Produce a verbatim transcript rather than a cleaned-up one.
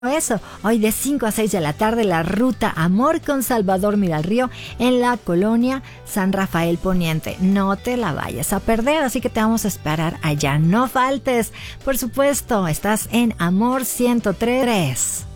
Eso, hoy de cinco a seis de la tarde, la ruta Amor con Salvador Miralrío en la colonia San Rafael Poniente. No te la vayas a perder, así que te vamos a esperar allá. No faltes, por supuesto, estás en Amor ciento tres.